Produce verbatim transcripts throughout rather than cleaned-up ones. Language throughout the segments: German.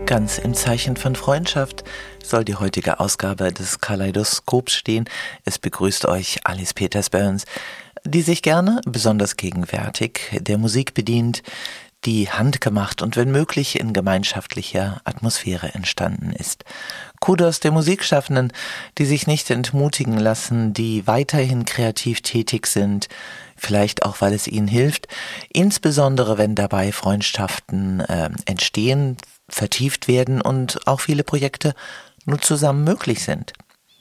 Ganz im Zeichen von Freundschaft soll die heutige Ausgabe des Kaleidoskops stehen. Es begrüßt euch Alice Peters-Burns, die sich gerne, besonders gegenwärtig, der Musik bedient, die handgemacht und wenn möglich in gemeinschaftlicher Atmosphäre entstanden ist. Kudos der Musikschaffenden, die sich nicht entmutigen lassen, die weiterhin kreativ tätig sind, vielleicht auch, weil es ihnen hilft, insbesondere wenn dabei Freundschaften äh, entstehen, vertieft werden und auch viele Projekte nur zusammen möglich sind.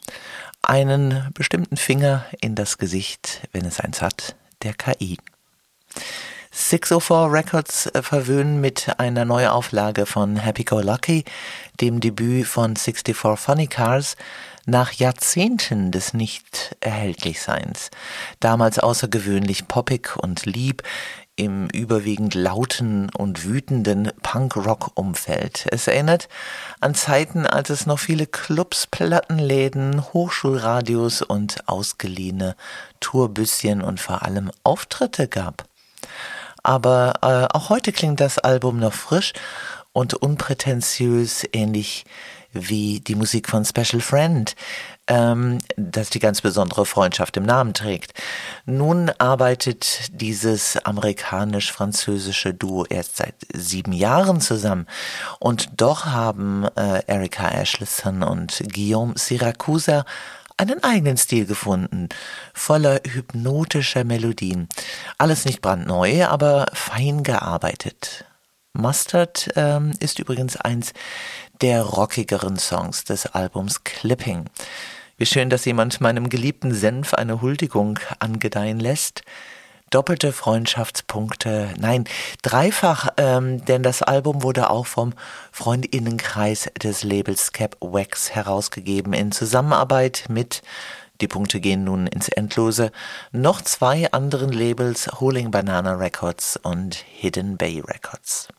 Einen bestimmten Finger in das Gesicht, wenn es eins hat, der K I. sechshundertvier Records verwöhnen mit einer Neuauflage von Happy Go Lucky, dem Debüt von sechsundvierzig Funny Cars, nach Jahrzehnten des Nicht-Erhältlichseins. Damals außergewöhnlich poppig und lieb, im überwiegend lauten und wütenden Punk-Rock-Umfeld. Es erinnert an Zeiten, als es noch viele Clubs, Plattenläden, Hochschulradios und ausgeliehene Tourbüsschen und vor allem Auftritte gab. Aber äh, auch heute klingt das Album noch frisch und unprätentiös, ähnlich wie die Musik von Special Friend, ähm, das die ganz besondere Freundschaft im Namen trägt. Nun arbeitet dieses amerikanisch-französische Duo erst seit sieben Jahren zusammen und doch haben äh, Erika Ashleson und Guillaume Siracusa einen eigenen Stil gefunden, voller hypnotischer Melodien. Alles nicht brandneu, aber fein gearbeitet. Mustard ähm, ist übrigens eins der rockigeren Songs des Albums Clipping. Wie schön, dass jemand meinem geliebten Senf eine Huldigung angedeihen lässt. Doppelte Freundschaftspunkte, nein, dreifach, ähm, denn das Album wurde auch vom Freundinnenkreis des Labels Cap Wax herausgegeben in Zusammenarbeit mit, die Punkte gehen nun ins Endlose, noch zwei anderen Labels, Holding Banana Records und Hidden Bay Records.